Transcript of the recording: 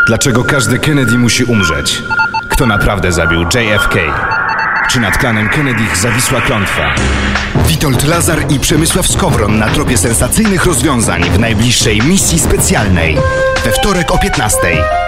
Dlaczego każdy Kennedy musi umrzeć? Kto naprawdę zabił JFK? Czy nad klanem Kennedy zawisła klątwa? Witold Lazar i Przemysław Skowron na tropie sensacyjnych rozwiązań w najbliższej misji specjalnej. We wtorek o 15:00.